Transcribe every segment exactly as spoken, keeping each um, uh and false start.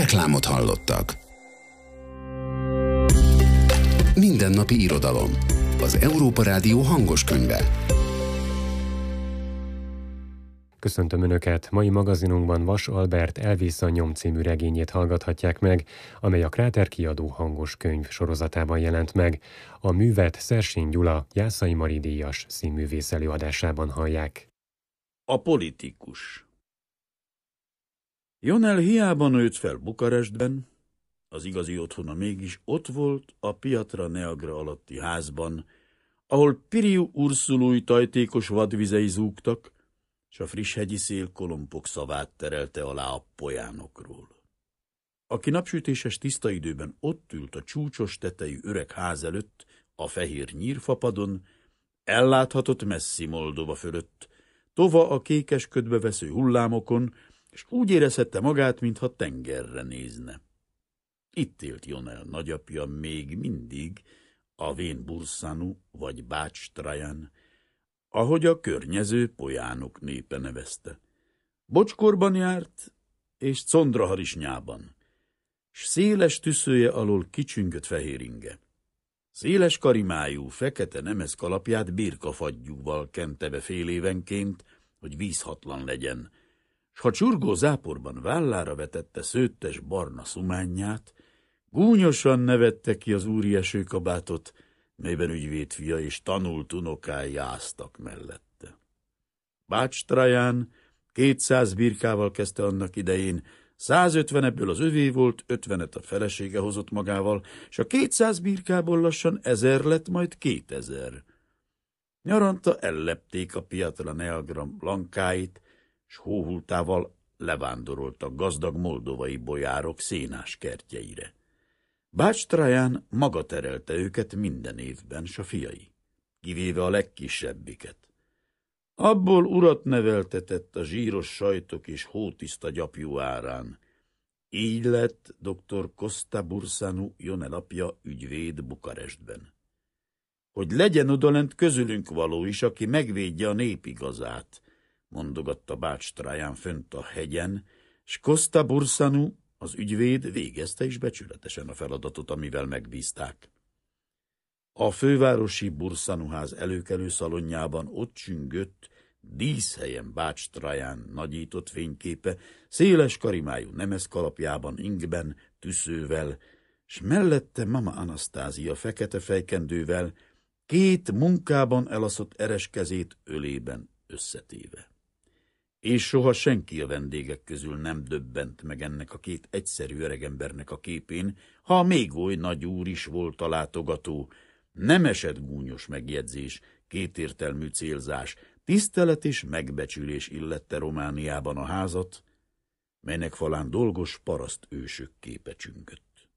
Reklámot hallottak. Mindennapi irodalom. Az Európa Rádió hangos könyve. Köszöntöm Önöket! Mai magazinunkban Vas Albert Elvész a nyom című regényét hallgathatják meg, amely a Kráter kiadó hangos könyv sorozatában jelent meg. A művet Szersény Gyula Jászai Mari díjas színművész előadásában hallják. A politikus. Jonel hiába nőtt fel Bukarestben, az igazi otthona mégis ott volt a Piatra Neagra alatti házban, ahol Piriu Urszulúj tajtékos vadvizei zúgtak, s a friss hegyi szél kolompok szavát terelte alá a polyánokról. Aki napsütéses tiszta időben ott ült a csúcsos tetejű öreg ház előtt, a fehér nyírfapadon, elláthatott messzi Moldova fölött, tova a kékes ködbe vesző hullámokon, és úgy érezhette magát, mintha tengerre nézne. Itt élt Jonel nagyapja még mindig, a Vén Burszanu vagy Bács Trajan, ahogy a környező polyánok népe nevezte. Bocskorban járt, és condraharisnyában, s széles tüszője alól kicsüngött fehér inge. Széles karimájú, fekete nemez kalapját birkafagyúval kente be fél évenként, hogy vízhatlan legyen, s ha csurgó záporban vállára vetette szőttes barna szumánját, gúnyosan nevette ki az úri esőkabátot, melyben ügyvédfia és tanult unokái jáztak mellette. Bács Traján kétszáz birkával kezdte annak idején, százötven ebből az övé volt, ötvenet a felesége hozott magával, és a kétszáz birkából lassan ezer lett, majd kétezer. Nyaranta ellepték a Piatra Neagra lankáit, s hóhultával levándoroltak gazdag moldovai bojárok szénás kertjeire. Bács Traján maga terelte őket minden évben, s a fiai, kivéve a legkisebbiket. Abból urat neveltetett a zsíros sajtok és hótiszta gyapjú árán. Így lett doktor Costa Burszanu Jonel apja ügyvéd Bukarestben. Hogy legyen odalent közülünk való is, aki megvédje a nép igazát, mondogatta Bács Traján fönt a hegyen, s Costa Burszanu, az ügyvéd végezte is becsületesen a feladatot, amivel megbízták. A fővárosi Burszanuház előkelő szalonjában ott csüngött, díszhelyen Bács Traján nagyított fényképe, széles karimájú nemezkalapjában, ingben, tüszővel, s mellette mama Anasztázia fekete fejkendővel, két munkában elaszott eres kezét ölében összetéve. És soha senki a vendégek közül nem döbbent meg ennek a két egyszerű öregembernek a képén, ha még oly nagy úr is volt a látogató, nem esett gúnyos megjegyzés, kétértelmű célzás, tisztelet és megbecsülés illette Romániában a házat, melynek falán dolgos paraszt ősök képe csüngött.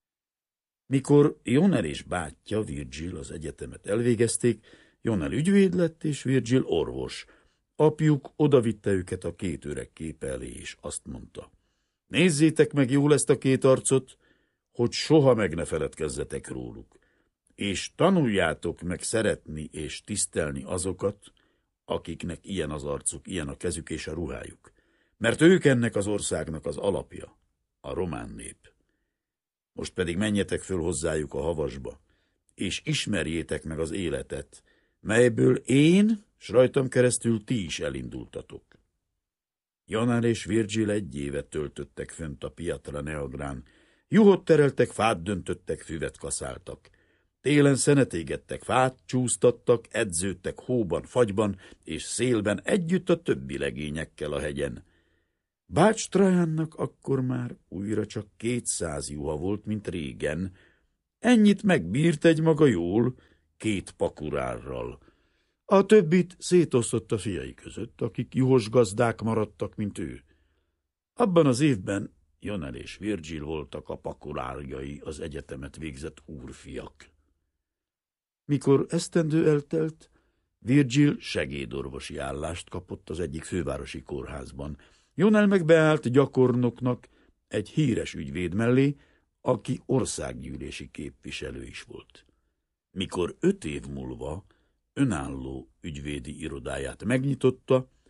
Mikor Jonel és bátyja Virgil az egyetemet elvégezték, Jonel ügyvéd lett és Virgil orvos. Apjuk odavitte őket a két öreg képe elé, és azt mondta: nézzétek meg jól ezt a két arcot, hogy soha meg ne feledkezzetek róluk, és tanuljátok meg szeretni és tisztelni azokat, akiknek ilyen az arcuk, ilyen a kezük és a ruhájuk, mert ők ennek az országnak az alapja, a román nép. Most pedig menjetek föl hozzájuk a havasba, és ismerjétek meg az életet, melyből én, s rajtam keresztül ti is elindultatok. Jonel és Virgil egy évet töltöttek fönt a Piatra Neagrán, juhot tereltek, fát döntöttek, füvet kaszáltak. Télen szenet égettek, fát csúsztattak, edződtek hóban, fagyban és szélben együtt a többi legényekkel a hegyen. Bács Trajánnak akkor már újra csak kétszáz juha volt, mint régen. Ennyit megbírt egy maga jól, két pakurárral. A többit szétosztott a fiai között, akik juhos gazdák maradtak, mint ő. Abban az évben Jonel és Virgil voltak a pakurárjai az egyetemet végzett úrfiak. Mikor esztendő eltelt, Virgil segédorvosi állást kapott az egyik fővárosi kórházban. Jonel meg beállt gyakornoknak egy híres ügyvéd mellé, aki országgyűlési képviselő is volt. Mikor öt év múlva önálló ügyvédi irodáját megnyitotta,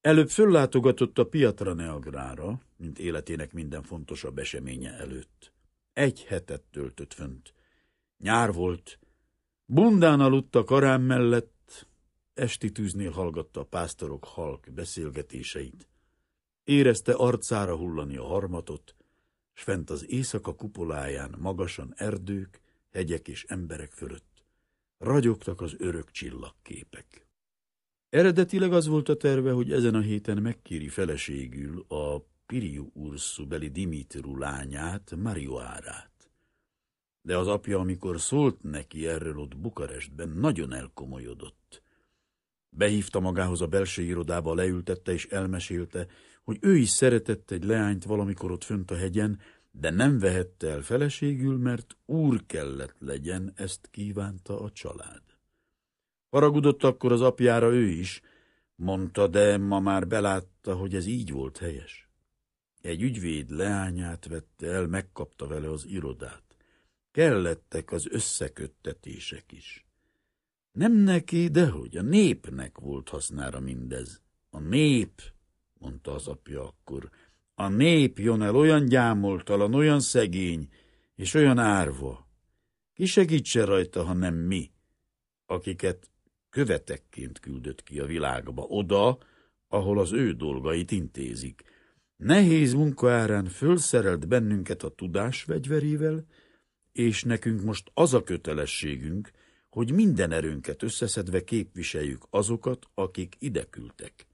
Előbb föllátogatott a Piatra Neagrára, mint életének minden fontosabb eseménye előtt. Egy hetet töltött fönt. Nyár volt, bundán aludt a karám mellett, esti tűznél hallgatta a pásztorok halk beszélgetéseit. Érezte arcára hullani a harmatot, s fent az éjszaka kupoláján magasan erdők, hegyek és emberek fölött ragyogtak az örök csillagképek. Eredetileg az volt a terve, hogy ezen a héten megkéri feleségül a Piriu Ursu beli Dimitru lányát, Marioárát. De az apja, amikor szólt neki erről ott Bukarestben, nagyon elkomolyodott. Behívta magához a belső irodába, leültette és elmesélte, hogy ő is szeretett egy leányt valamikor ott fönt a hegyen, de nem vehette el feleségül, mert úr kellett legyen, ezt kívánta a család. Haragudott akkor az apjára ő is, mondta, de ma már belátta, hogy ez így volt helyes. Egy ügyvéd leányát vette el, megkapta vele az irodát. Kellettek az összeköttetések is. Nem neki, dehogy a népnek volt hasznára mindez. A nép, mondta az apja akkor, a nép jön el olyan gyámoltalan, olyan szegény és olyan árva. Ki segítse rajta, ha nem mi, akiket követekként küldött ki a világba, oda, ahol az ő dolgait intézik. Nehéz munka árán fölszerelt bennünket a tudás fegyverével, és nekünk most az a kötelességünk, hogy minden erőnket összeszedve képviseljük azokat, akik ide küldtek.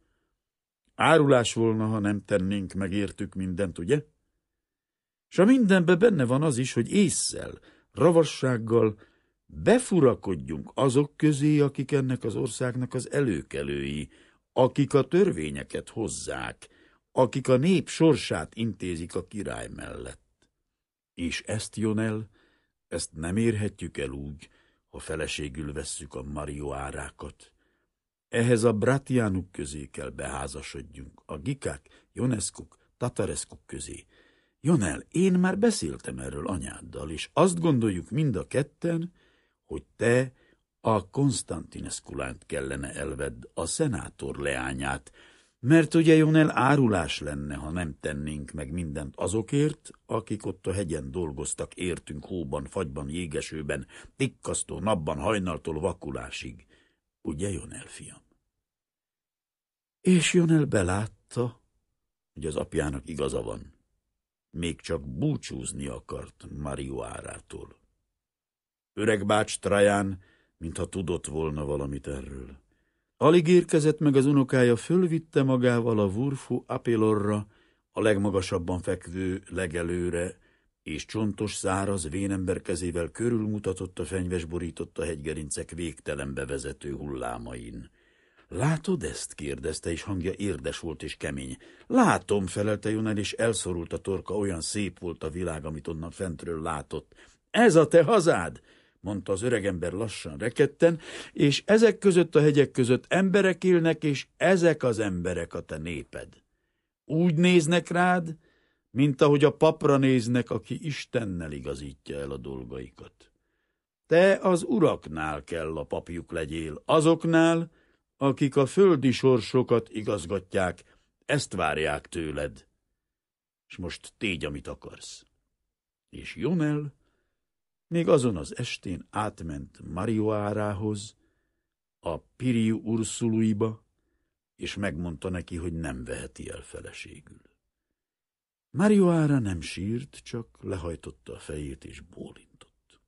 Árulás volna, ha nem tennénk meg értük mindent, ugye? S a mindenben benne van az is, hogy ésszel, ravassággal befurakodjunk azok közé, akik ennek az országnak az előkelői, akik a törvényeket hozzák, akik a nép sorsát intézik a király mellett. És ezt, Jonel, ezt nem érhetjük el úgy, ha feleségül vesszük a Marioárákat. Ehhez a Bratianuk közé kell beházasodjunk, a Gikák, Ioneszkuk, Tatareszkuk közé. Jonel, én már beszéltem erről anyáddal, és azt gondoljuk mind a ketten, hogy te a Konstantinescu lányt kellene elvedd, a szenátor leányát, mert ugye, Jonel, árulás lenne, ha nem tennénk meg mindent azokért, akik ott a hegyen dolgoztak, értünk hóban, fagyban, jégesőben, tikkasztó napban, hajnaltól vakulásig. Ugye, Jonel, fiam? És Jonel belátta, hogy az apjának igaza van. Még csak búcsúzni akart Marioárától. Öreg bács Traján, mintha tudott volna valamit erről. Alig érkezett meg az unokája, fölvitte magával a Vurfu Apelorra, a legmagasabban fekvő legelőre, és csontos, száraz, vénember kezével körülmutatott a fenyves borított a hegygerincek végtelenbe vezető hullámain. Látod ezt? kérdezte, és hangja érdes volt és kemény. Látom, felelte Jonel, és elszorult a torka, olyan szép volt a világ, amit onnan fentről látott. Ez a te hazád? Mondta az öregember lassan, rekedten, és ezek között a hegyek között emberek élnek, és ezek az emberek a te néped. Úgy néznek rád, mint ahogy a papra néznek, aki Istennel igazítja el a dolgaikat. Te az uraknál kell a papjuk legyél, azoknál, akik a földi sorsokat igazgatják, ezt várják tőled. És most tégy, amit akarsz. És Jonel még azon az estén átment Marioárához, a Piriu Ursuluiba, és megmondta neki, hogy nem veheti el feleségül. Marioára nem sírt, csak lehajtotta a fejét és bólintott.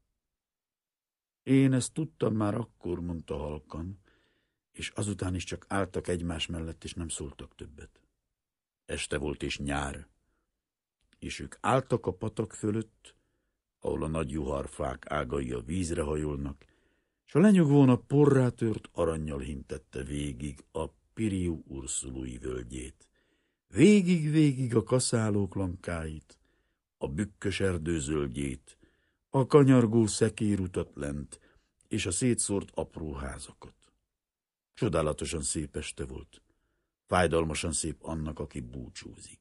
Én ezt tudtam már akkor, mondta halkan, és azután is csak álltak egymás mellett, és nem szóltak többet. Este volt és nyár, és ők álltak a patak fölött, ahol a nagy juharfák ágai a vízre hajolnak, és a lenyugvón a porrátört arannyal hintette végig a Piriu Ursului völgyét. Végig-végig a kaszálók lankáit, a bükkös erdőzöldjét, a kanyargó szekérutat lent, és a szétszórt apró házakat. Csodálatosan szép este volt, fájdalmasan szép annak, aki búcsúzik.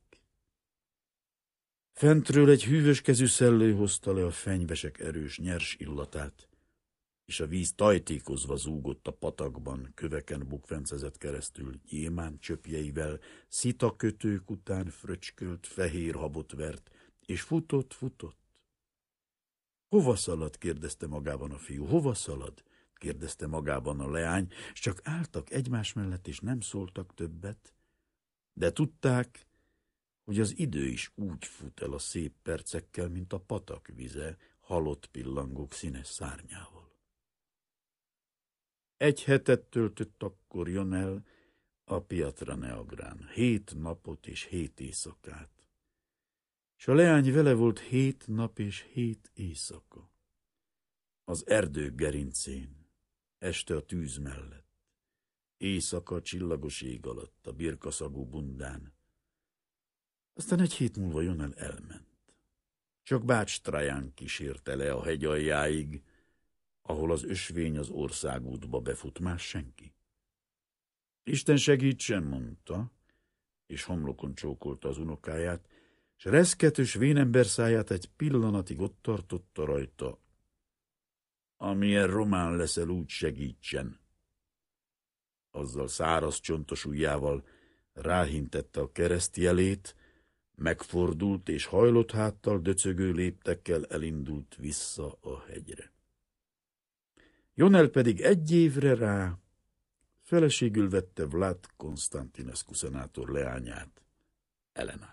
Fentről egy hűvös kezű szellő hozta le a fenyvesek erős, nyers illatát, és a víz tajtékozva zúgott a patakban, köveken bukfencezett keresztül, gyémánt csöpjeivel, szitakötők után fröcskölt, fehér habot vert, és futott, futott. Hova szalad? Kérdezte magában a fiú. Hova szalad? Kérdezte magában a leány, és csak álltak egymás mellett, és nem szóltak többet, de tudták, hogy az idő is úgy fut el a szép percekkel, mint a patak vize, halott pillangók színes szárnyával. Egy hetet töltött akkor Jonel a Piatra Neagrán, hét napot és hét éjszakát. És a leány vele volt hét nap és hét éjszaka. Az erdők gerincén, este a tűz mellett, éjszaka a csillagos ég alatt, a birkaszagú bundán. Aztán egy hét múlva Jonel elment. Csak Bács Traján kísérte le a hegy aljáig, ahol az ösvény az országútba befut, más senki. Isten segítsen, mondta, és homlokon csókolta az unokáját, s reszketős vénember száját egy pillanatig ott tartotta rajta. Amilyen román leszel, úgy segítsen. Azzal száraz csontos ujjával ráhintette a keresztjelét, megfordult, és hajlott háttal döcögő léptekkel elindult vissza a hegyre. Jonel pedig egy évre rá feleségül vette Vlad Constantinescu szenátor leányát, Elenát.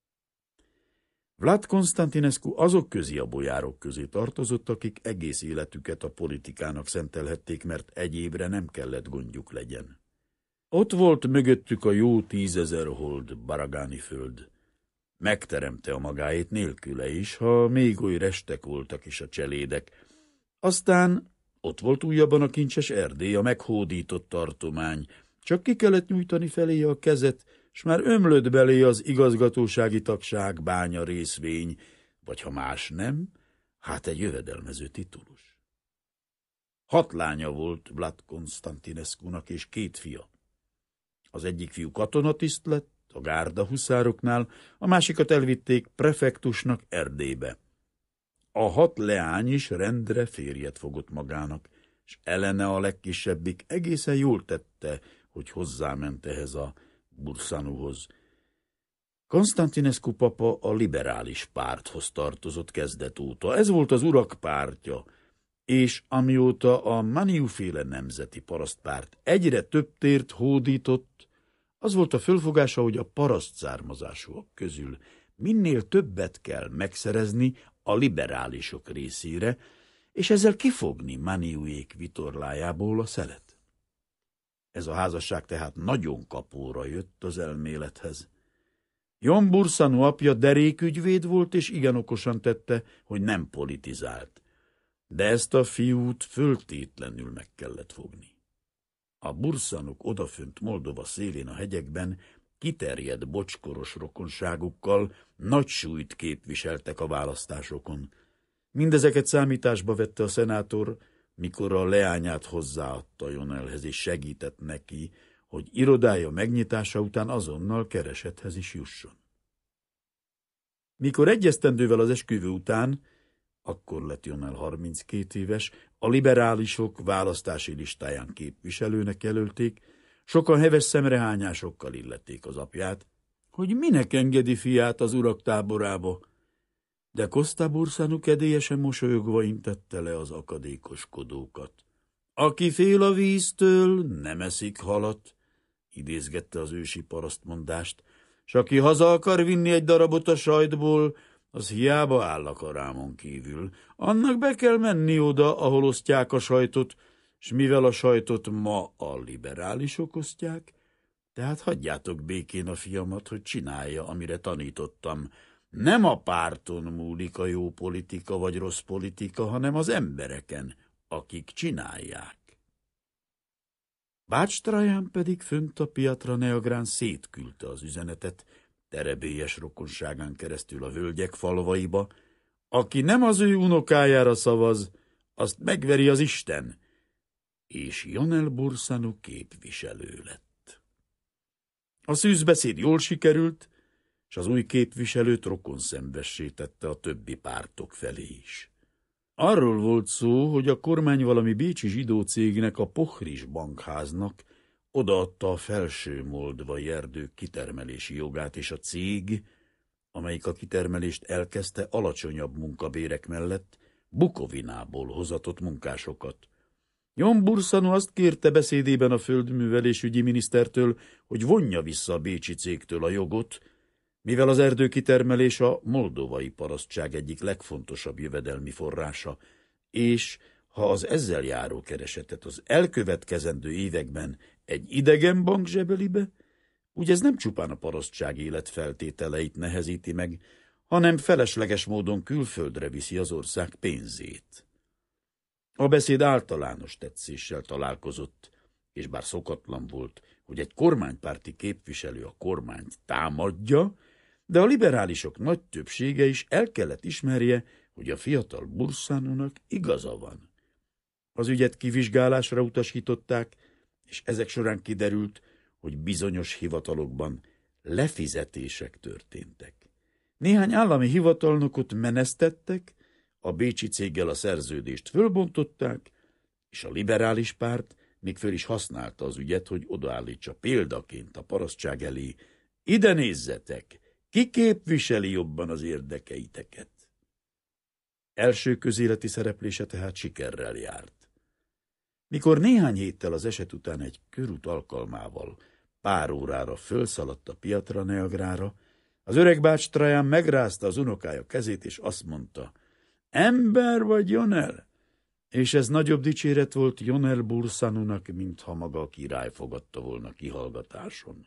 Vlad Constantinescu azok közé a bojárok közé tartozott, akik egész életüket a politikának szentelhették, mert egy évre nem kellett gondjuk legyen. Ott volt mögöttük a jó tízezer hold baragáni föld. Megteremte a magáét nélküle is, ha még oly restek voltak is a cselédek. Aztán ott volt újabban a kincses Erdély, a meghódított tartomány. Csak ki kellett nyújtani feléje a kezet, s már ömlött belé az igazgatósági tagság, bánya részvény, vagy ha más nem, hát egy jövedelmező titulus. Hat lánya volt Vlad Constantinescunak és két fia. Az egyik fiú katonatiszt lett a gárda huszároknál, a másikat elvitték prefektusnak Erdélybe. A hat leány is rendre férjet fogott magának, és Elene a legkisebbik egészen jól tette, hogy hozzáment ehhez a Bursanuhoz. Constantinescu papa a liberális párthoz tartozott kezdet óta. Ez volt az urak pártja, és amióta a Maniu-féle nemzeti parasztpárt egyre több tért hódított, az volt a fölfogása, hogy a paraszt származásúak közül minél többet kell megszerezni a liberálisok részére, és ezzel kifogni Maniuék vitorlájából a szelet. Ez a házasság tehát nagyon kapóra jött az elmélethez. Jon Bursanu apja derékügyvéd volt, és igen okosan tette, hogy nem politizált. De ezt a fiút föltétlenül meg kellett fogni. A Bursanuk odafönt Moldova szélén a hegyekben kiterjedt bocskoros rokonságukkal nagy súlyt képviseltek a választásokon. Mindezeket számításba vette a szenátor, mikor a leányát hozzáadta Jonelhez, és segített neki, hogy irodája megnyitása után azonnal keresethez is jusson. Mikor egy esztendővel az esküvő után, akkor lett Jonel harminckét éves, a liberálisok választási listáján képviselőnek jelölték, sokan heves szemrehányásokkal illették az apját, hogy minek engedi fiát az urak táborába, de Costa Bursanu kedélyesen mosolyogva intette le az akadékoskodókat. Aki fél a víztől, nem eszik halat, idézgette az ősi parasztmondást, s aki haza akar vinni egy darabot a sajtból, az hiába áll a karámon kívül. Annak be kell menni oda, ahol osztják a sajtot, s mivel a sajtot ma a liberálisok osztják, tehát hagyjátok békén a fiamat, hogy csinálja, amire tanítottam. Nem a párton múlik a jó politika vagy rossz politika, hanem az embereken, akik csinálják. Bács Traján pedig fönt a Piatra Neagrán szétküldte az üzenetet, terebélyes rokonságán keresztül a völgyek falvaiba, aki nem az ő unokájára szavaz, azt megveri az Isten, és Jonel Bursanu képviselő lett. A szűzbeszéd jól sikerült, és az új képviselőt rokonszenvessé tette a többi pártok felé is. Arról volt szó, hogy a kormány valami bécsi zsidó cégnek, a Pochris bankháznak odaadta a felső moldvai erdők kitermelési jogát, és a cég, amelyik a kitermelést elkezdte, alacsonyabb munkabérek mellett Bukovinából hozatott munkásokat. Jon Bursanu azt kérte beszédében a földművelésügyi minisztertől, hogy vonja vissza a bécsi cégtől a jogot, mivel az erdőkitermelés a moldovai parasztság egyik legfontosabb jövedelmi forrása, és ha az ezzel járó keresetet az elkövetkezendő években egy idegen bank zsebeli be, úgy ez nem csupán a parasztság életfeltételeit nehezíti meg, hanem felesleges módon külföldre viszi az ország pénzét. A beszéd általános tetszéssel találkozott, és bár szokatlan volt, hogy egy kormánypárti képviselő a kormányt támadja, de a liberálisok nagy többsége is el kellett ismerje, hogy a fiatal Bursanunak igaza van. Az ügyet kivizsgálásra utasították, és ezek során kiderült, hogy bizonyos hivatalokban lefizetések történtek. Néhány állami hivatalnokot menesztettek, a bécsi céggel a szerződést fölbontották, és a liberális párt még föl is használta az ügyet, hogy odaállítsa példaként a parasztság elé: ide nézzetek, ki képviseli jobban az érdekeiteket. Első közéleti szereplése tehát sikerrel járt. Mikor néhány héttel az eset után egy körút alkalmával pár órára fölszaladt a Piatra Neagrára, az öreg bács Trajan megrázta az unokája kezét, és azt mondta: ember vagy, Jonel? És ez nagyobb dicséret volt Jonel Bursanunak, mintha maga a király fogadta volna kihallgatáson.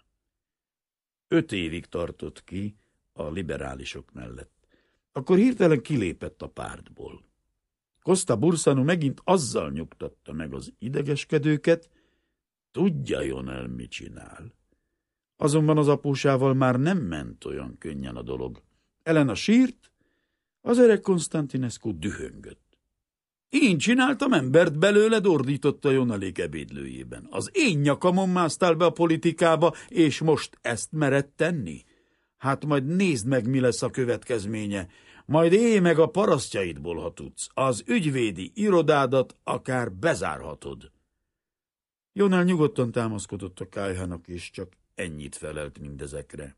Öt évig tartott ki a liberálisok mellett. Akkor hirtelen kilépett a pártból. Costa Bursanu megint azzal nyugtatta meg az idegeskedőket, tudja Jonel, mit csinál. Azonban az apósával már nem ment olyan könnyen a dolog. Elena sírt, az öreg Konstantinescu dühöngött. Én csináltam embert belőled, ordította Jonelék ebédlőjében. Az én nyakamon másztál be a politikába, és most ezt mered tenni? Hát majd nézd meg, mi lesz a következménye. Majd élj meg a parasztjaidból, ha tudsz. Az ügyvédi irodádat akár bezárhatod. Jonel nyugodtan támaszkodott a kályhának, és csak ennyit felelt mindezekre.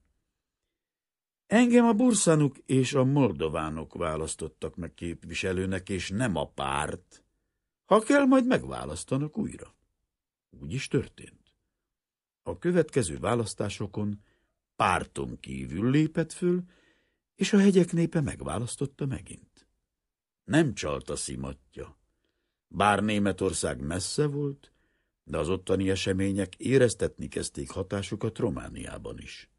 Engem a Bursanuk és a moldovánok választottak meg képviselőnek, és nem a párt. Ha kell, majd megválasztanak újra. Úgy is történt. A következő választásokon párton kívül lépett föl, és a hegyek népe megválasztotta megint. Nem csalt a szimatja. Bár Németország messze volt, de az ottani események éreztetni kezdték hatásukat Romániában is.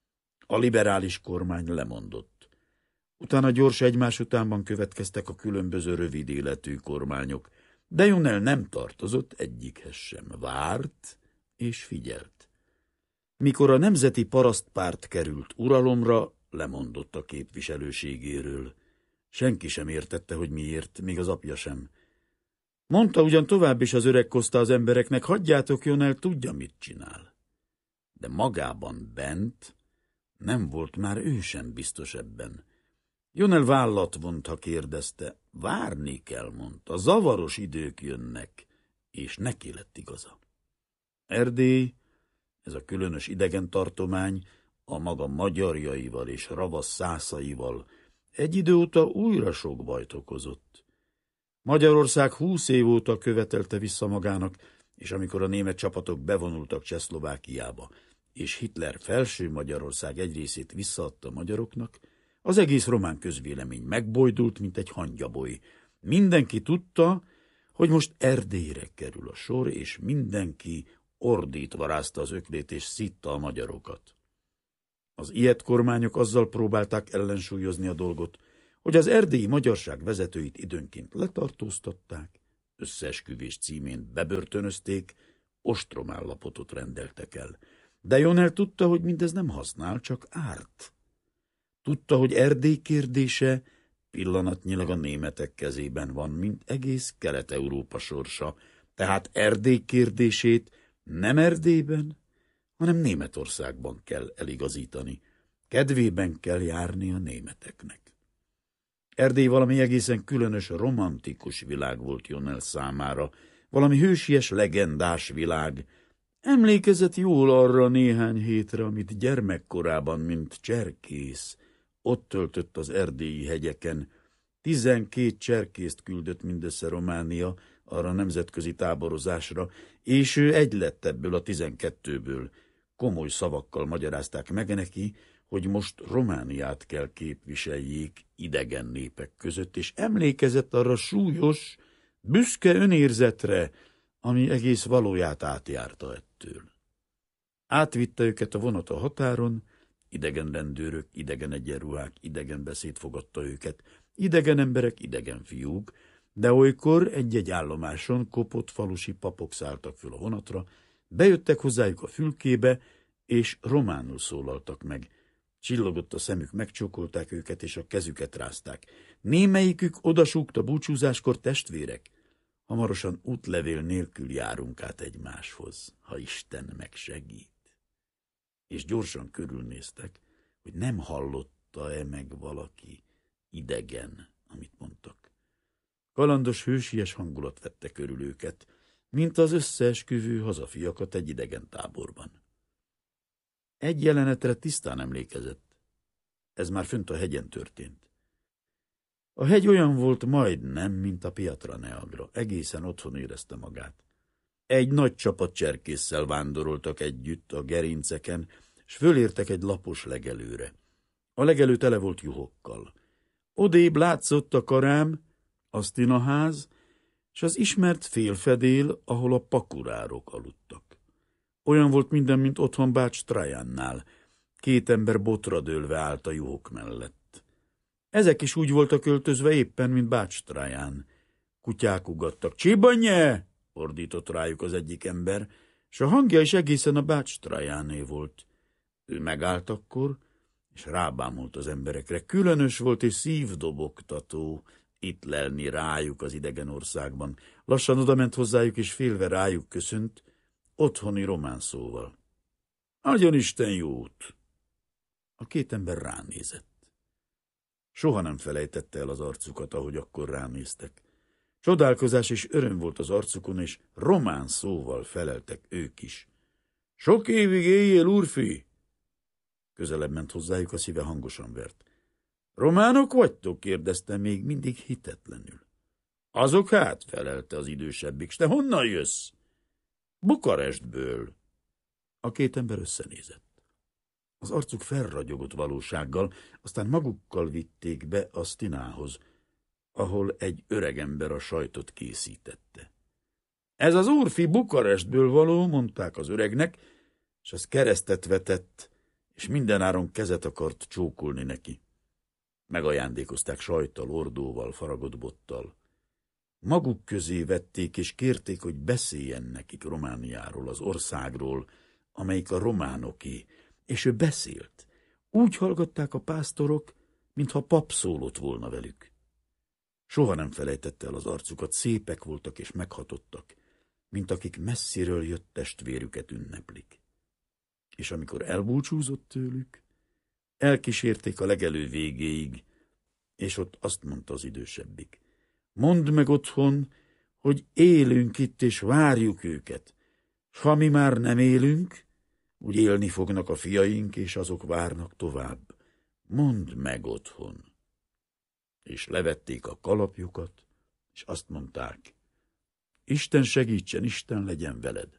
A liberális kormány lemondott. Utána gyors egymás utánban következtek a különböző rövid életű kormányok, de Jonel nem tartozott egyikhez sem. Várt és figyelt. Mikor a Nemzeti Parasztpárt került uralomra, lemondott a képviselőségéről. Senki sem értette, hogy miért, még az apja sem. Mondta ugyan tovább is az öreg Costa az embereknek: hagyjátok, Jonel tudja, mit csinál. De magában bent nem volt már ő sem biztos ebben. Jonel vállat vont, ha kérdezte. Várni kell, mondta, zavaros idők jönnek, és neki lett igaza. Erdély, ez a különös idegen tartomány, a maga magyarjaival és ravasz szászaival egy idő óta újra sok bajt okozott. Magyarország húsz év óta követelte vissza magának, és amikor a német csapatok bevonultak Csehszlovákiába, és Hitler felső Magyarország egy részét visszaadta a magyaroknak, az egész román közvélemény megbojdult, mint egy hangyaboly. Mindenki tudta, hogy most Erdélyre kerül a sor, és mindenki ordítva rázta az öklét és szitta a magyarokat. Az ilyet kormányok azzal próbálták ellensúlyozni a dolgot, hogy az erdélyi magyarság vezetőit időnként letartóztatták, összeesküvés címén bebörtönözték, ostromállapotot rendeltek el. De Jonel tudta, hogy mindez nem használ, csak árt. Tudta, hogy Erdély kérdése pillanatnyilag a németek kezében van, mint egész Kelet-Európa sorsa, tehát Erdély kérdését nem Erdélyben, hanem Németországban kell eligazítani. Kedvében kell járni a németeknek. Erdély valami egészen különös, romantikus világ volt Jonel számára, valami hősies, legendás világ. Emlékezett jól arra néhány hétre, amit gyermekkorában, mint cserkész, ott töltött az erdélyi hegyeken. Tizenkét cserkészt küldött mindössze Románia arra nemzetközi táborozásra, és ő egy lett ebből a tizenkettőből. Komoly szavakkal magyarázták meg neki, hogy most Romániát kell képviseljék idegen népek között, és emlékezett arra súlyos, büszke önérzetre, ami egész valóját átjárta ettől. Átvitte őket a vonat a határon, idegen rendőrök, idegen egyenruhák, idegen beszéd fogadta őket, idegen emberek, idegen fiúk, de olykor egy-egy állomáson kopott falusi papok szálltak föl a vonatra, bejöttek hozzájuk a fülkébe, és románul szólaltak meg. Csillogott a szemük, megcsókolták őket, és a kezüket rázták. Némelyikük odasúgta búcsúzáskor: testvérek, hamarosan útlevél nélkül járunk át egymáshoz, ha Isten megsegít. És gyorsan körülnéztek, hogy nem hallotta-e meg valaki idegen, amit mondtak. Kalandos, hősies hangulat vette körül őket, mint az összeesküvő hazafiakat egy idegen táborban. Egy jelenetre tisztán emlékezett. Ez már fönt a hegyen történt. A hegy olyan volt majdnem, mint a Piatra Neagra. Egészen otthon érezte magát. Egy nagy csapat cserkésszel vándoroltak együtt a gerinceken, s fölértek egy lapos legelőre. A legelő tele volt juhokkal. Odébb látszott a karám, az tinaház, s az ismert félfedél, ahol a pakurárok aludtak. Olyan volt minden, mint otthon Bács Trajánnál. Két ember botra dőlve állt a juhok mellett. Ezek is úgy voltak öltözve éppen, mint Bács Traján. Kutyák ugattak. Csibanye! Ordított rájuk az egyik ember, s a hangja is egészen a Bács Trajáné volt. Ő megállt akkor, és rábámult az emberekre. Különös volt és szívdobogtató itt lelni rájuk az idegen országban. Lassan odament hozzájuk, és félve rájuk köszönt, otthoni román szóval. Adjon Isten jót! A két ember ránézett. Soha nem felejtette el az arcukat, ahogy akkor ránéztek. Csodálkozás és öröm volt az arcukon, és román szóval feleltek ők is. Sok évig éljél, úrfi! Közelebb ment hozzájuk, a szíve hangosan vert. Románok vagytok? Kérdezte még mindig hitetlenül. Azok hát, felelte az idősebbik. S te honnan jössz? Bukarestből. A két ember összenézett. Az arcuk felragyogott valósággal, aztán magukkal vitték be a sztinához, ahol egy öregember a sajtot készítette. Ez az úrfi Bukarestből való, mondták az öregnek, és az keresztet vetett, és mindenáron kezet akart csókolni neki. Megajándékozták sajttal, ordóval, faragott bottal. Maguk közé vették, és kérték, hogy beszéljen nekik Romániáról, az országról, amelyik a románoké, és ő beszélt. Úgy hallgatták a pásztorok, mintha pap szólott volna velük. Soha nem felejtette el az arcukat, szépek voltak és meghatottak, mint akik messziről jött testvérüket ünneplik. És amikor elbúcsúzott tőlük, elkísérték a legelő végéig, és ott azt mondta az idősebbik. Mondd meg otthon, hogy élünk itt, és várjuk őket, s ha mi már nem élünk, úgy élni fognak a fiaink, és azok várnak tovább. Mondd meg otthon. És levették a kalapjukat, és azt mondták, Isten segítsen, Isten legyen veled.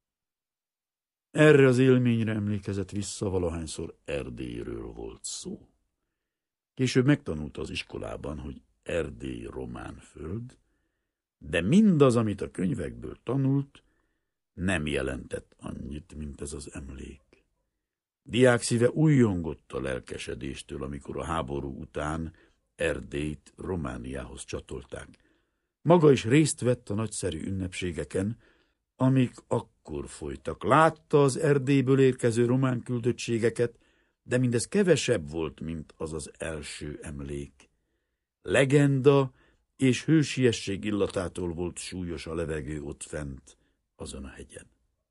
Erre az élményre emlékezett vissza, valahányszor Erdélyről volt szó. Később megtanulta az iskolában, hogy Erdély román föld, de mindaz, amit a könyvekből tanult, nem jelentett annyit, mint ez az emlék. Diák szíve újjongott a lelkesedéstől, amikor a háború után Erdélyt Romániához csatolták. Maga is részt vett a nagyszerű ünnepségeken, amik akkor folytak. Látta az Erdélyből érkező román küldöttségeket, de mindez kevesebb volt, mint az az első emlék. Legenda és hősiesség illatától volt súlyos a levegő ott fent, azon a hegyen.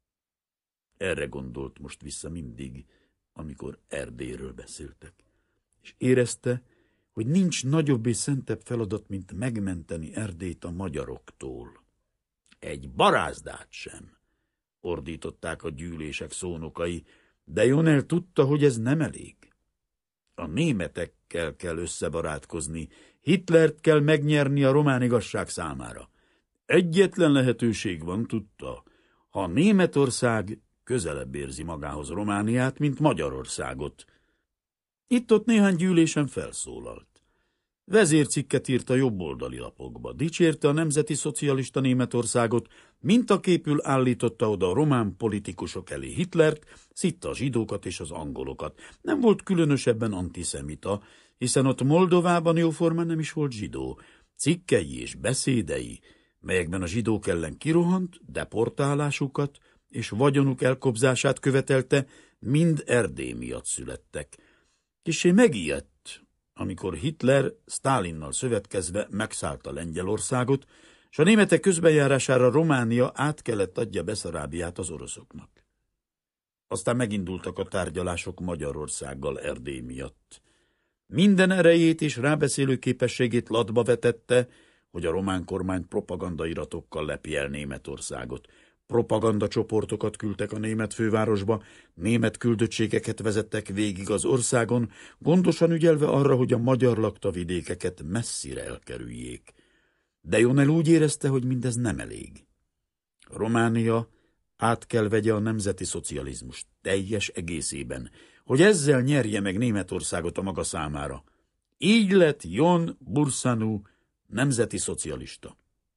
Erre gondolt most vissza mindig, amikor Erdélyről beszéltek, és érezte, hogy nincs nagyobb és szentebb feladat, mint megmenteni Erdélyt a magyaroktól. Egy barázdát sem, ordították a gyűlések szónokai, de Jonel tudta, hogy ez nem elég. A németekkel kell összebarátkozni, Hitlert kell megnyerni a román igazság számára. Egyetlen lehetőség van, tudta, ha Németország közelebb érzi magához Romániát, mint Magyarországot. Itt-ott néhány gyűlésen felszólalt. Vezércikket írt a jobboldali lapokba, dicsérte a nemzeti szocialista Németországot, mintaképül állította oda a román politikusok elé Hitlert, szitta a zsidókat és az angolokat. Nem volt különösebben antiszemita, hiszen ott Moldovában jóformán nem is volt zsidó. Cikkei és beszédei, melyekben a zsidók ellen kirohant, deportálásukat és vagyonuk elkobzását követelte, mind Erdély miatt születtek. Kissé megijedt, amikor Hitler Sztálinnal szövetkezve megszállta Lengyelországot, s a németek közbenjárására Románia át kellett adja Beszarábiát az oroszoknak. Aztán megindultak a tárgyalások Magyarországgal Erdély miatt. Minden erejét és rábeszélő képességét latba vetette, hogy a román kormány propagandairatokkal lepi el Németországot. Propagandacsoportokat küldtek a német fővárosba, német küldöttségeket vezettek végig az országon, gondosan ügyelve arra, hogy a magyar lakta vidékeket messzire elkerüljék. De Jonel úgy érezte, hogy mindez nem elég. Románia át kell vegye a nemzeti szocializmust teljes egészében, hogy ezzel nyerje meg Németországot a maga számára. Így lett Jon Bursanu nemzeti szocialista.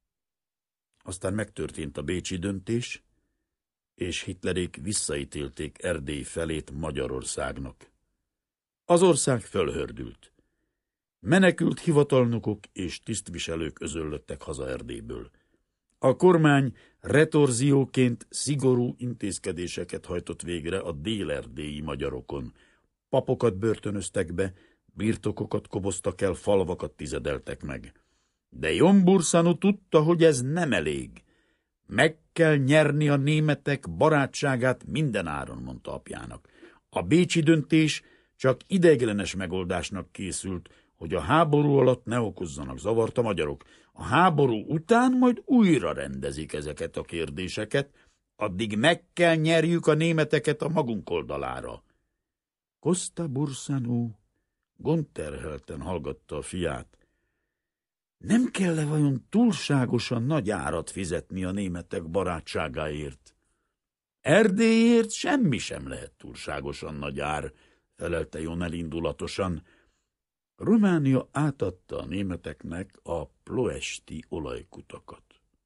Aztán megtörtént a bécsi döntés, és Hitlerék visszaítélték Erdély felét Magyarországnak. Az ország fölhördült. Menekült hivatalnokok és tisztviselők özöllöttek haza Erdélyből. A kormány retorzióként szigorú intézkedéseket hajtott végre a dél-erdélyi magyarokon. Papokat börtönöztek be, birtokokat koboztak el, falvakat tizedeltek meg. De Jon Bursanu tudta, hogy ez nem elég. Meg kell nyerni a németek barátságát minden áron, mondta apjának. A bécsi döntés csak ideiglenes megoldásnak készült, hogy a háború alatt ne okozzanak zavart a magyarok. A háború után majd újra rendezik ezeket a kérdéseket, addig meg kell nyerjük a németeket a magunk oldalára. Costa Bursanu gondterhelten hallgatta a fiát. Nem kell-e vajon túlságosan nagy árat fizetni a németek barátságáért? Erdélyért semmi sem lehet túlságosan nagy ár, felelte Jonel indulatosan. Románia átadta a németeknek a ploesti olajkutakat.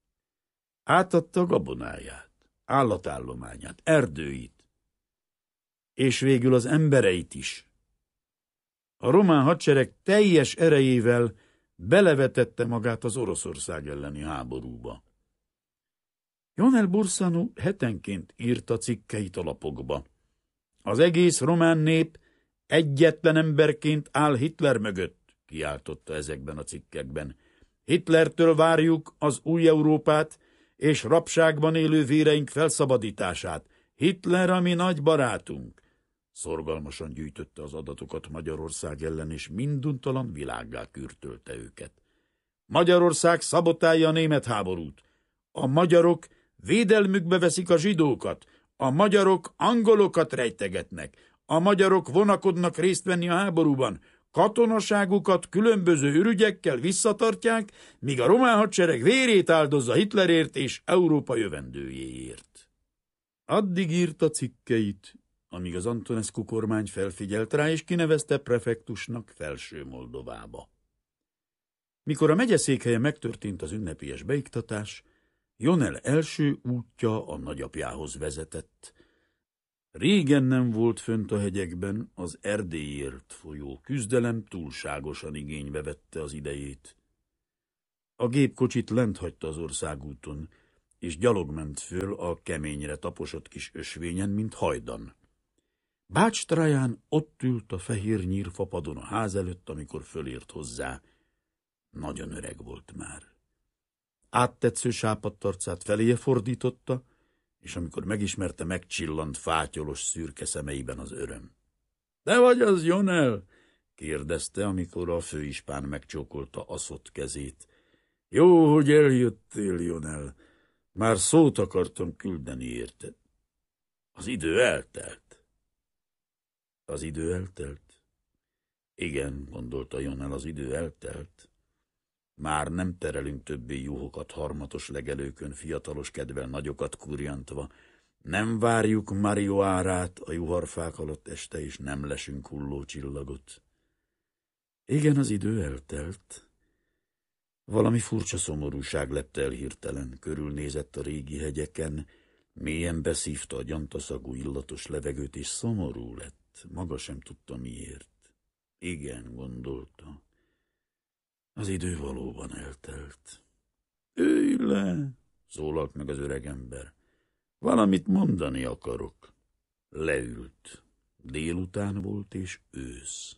Átadta gabonáját, állatállományát, erdőit, és végül az embereit is. A román hadsereg teljes erejével belevetette magát az Oroszország elleni háborúba. Jonel Bursanu hetenként írta cikkeit a lapokba. Az egész román nép egyetlen emberként áll Hitler mögött, kiáltotta ezekben a cikkekben. Hitlertől várjuk az új Európát és rabságban élő véreink felszabadítását. Hitler a mi nagy barátunk. Szorgalmasan gyűjtötte az adatokat Magyarország ellen, és minduntalan világgá kürtölte őket. Magyarország szabotálja a német háborút. A magyarok védelmükbe veszik a zsidókat. A magyarok angolokat rejtegetnek. A magyarok vonakodnak részt venni a háborúban. Katonaságukat különböző ürügyekkel visszatartják, míg a román hadsereg vérét áldozza Hitlerért és Európa jövendőjéért. Addig írta cikkeit, amíg az Antonescu kormány felfigyelt rá, és kinevezte prefektusnak Felső Moldovába. Mikor a megyeszékhelye megtörtént az ünnepélyes beiktatás, Jonel első útja a nagyapjához vezetett. Régen nem volt fönt a hegyekben, az Erdélyért folyó küzdelem túlságosan igénybe vette az idejét. A gépkocsit lent hagyta az országúton, és gyalog ment föl a keményre taposott kis ösvényen, mint hajdan. Bács Traján ott ült a fehér nyírfapadon a ház előtt, amikor fölért hozzá. Nagyon öreg volt már. Áttetsző sápadt arcát feléje fordította, és amikor megismerte, megcsillant fátyolos szürke szemeiben az öröm. – Te vagy az, Jonel? – kérdezte, amikor a főispán megcsókolta Aszott kezét. Jó, hogy eljöttél, Jonel. Már szót akartam küldeni, érted? Az idő eltelt. Az idő eltelt? Igen, gondolta Jonel, az idő eltelt. Már nem terelünk többé juhokat harmatos legelőkön, fiatalos kedvel nagyokat kurjantva. Nem várjuk Mario árát a juharfák alatt este, és nem lesünk hulló csillagot. Igen, az idő eltelt. Valami furcsa szomorúság lepte el hirtelen, körülnézett a régi hegyeken, mélyen beszívta a gyantaszagú illatos levegőt, és szomorú lett, maga sem tudta miért. Igen, gondolta. Az idő valóban eltelt. Ülj le, szólalt meg az öregember. Valamit mondani akarok. Leült. Délután volt és ősz.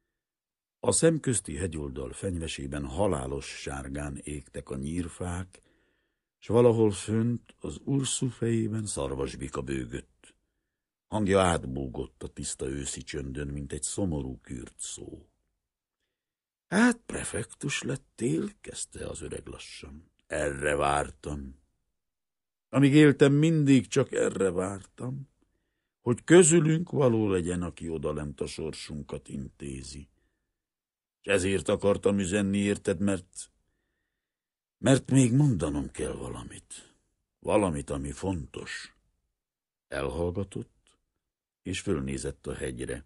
A szemközti hegyoldal fenyvesében halálos sárgán égtek a nyírfák, s valahol fönt az Ursu fejében szarvasbika bőgött. Hangja átbúgott a tiszta őszi csöndön, mint egy szomorú kürt szó. Hát, prefektus lettél, kezdte az öreg lassan. Erre vártam. Amíg éltem, mindig csak erre vártam, hogy közülünk való legyen, aki odalent a sorsunkat intézi. És ezért akartam üzenni, érted, mert... mert még mondanom kell valamit. Valamit, ami fontos. Elhallgatott, és fölnézett a hegyre.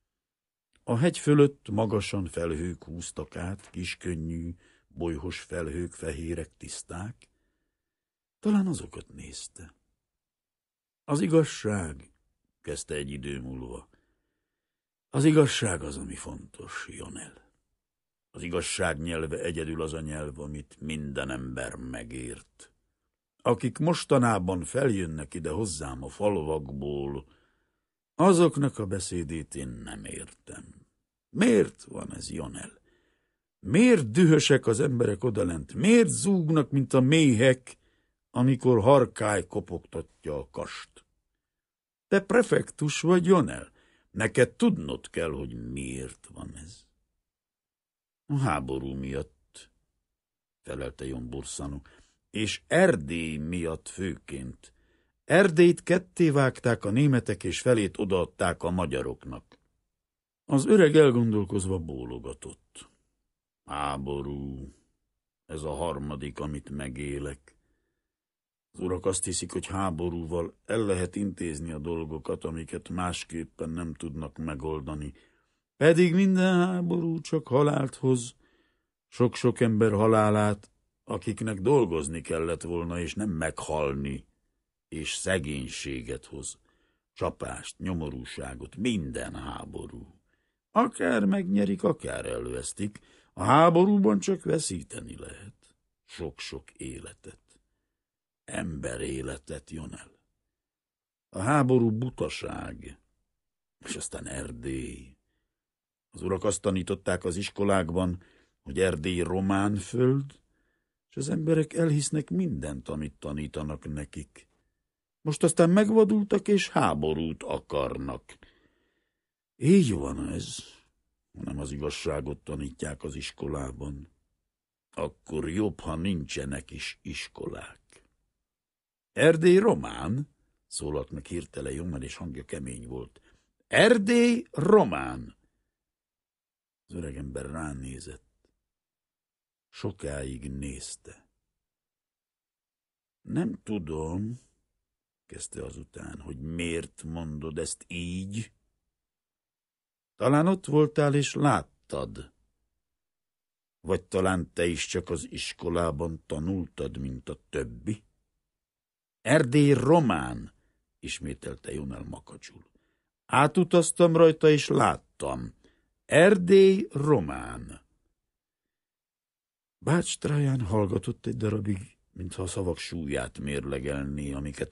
A hegy fölött magasan felhők húztak át, kiskönnyű, bolyhos felhők, fehérek, tiszták. Talán azokat nézte. Az igazság, kezdte egy idő múlva. Az igazság az, ami fontos, Jonel. Az igazság nyelve egyedül az a nyelv, amit minden ember megért. Akik mostanában feljönnek ide hozzám a falvakból, azoknak a beszédét én nem értem. Miért van ez, Jonel? Miért dühösek az emberek odalent? Miért zúgnak, mint a méhek, amikor Harkály kopogtatja a kast? Te prefektus vagy, Jonel. Neked tudnod kell, hogy miért van ez. A háború miatt, felelte Jon Bursanu, és Erdély miatt főként. Erdélyt kettévágták a németek, és felét odaadták a magyaroknak. Az öreg elgondolkozva bólogatott. Háború, ez a harmadik, amit megélek. Az urak azt hiszik, hogy háborúval el lehet intézni a dolgokat, amiket másképpen nem tudnak megoldani. Pedig minden háború csak halált hoz, sok-sok ember halálát, akiknek dolgozni kellett volna, és nem meghalni, és szegénységet hoz, csapást, nyomorúságot, minden háború. Akár megnyerik, akár elvesztik, a háborúban csak veszíteni lehet. Sok-sok életet. Ember életet, Jonel. A háború butaság, és aztán Erdély. Az urak azt tanították az iskolákban, hogy Erdély román föld, és az emberek elhisznek mindent, amit tanítanak nekik. Most aztán megvadultak, és háborút akarnak. Így van ez, hanem az igazságot tanítják az iskolában. Akkor jobb, ha nincsenek is iskolák. Erdély román, szólalt meg hirtelen Jonel, és hangja kemény volt. Erdély román. Az öregember ránézett. Sokáig nézte. Nem tudom, kezdte azután, hogy miért mondod ezt így. Talán ott voltál és láttad. Vagy talán te is csak az iskolában tanultad, mint a többi? Erdély román, ismételte Jonel makacsul. Átutaztam rajta és láttam. Erdély román. Bács Traján hallgatott egy darabig, mintha a szavak súlyát mérlegelné, amiket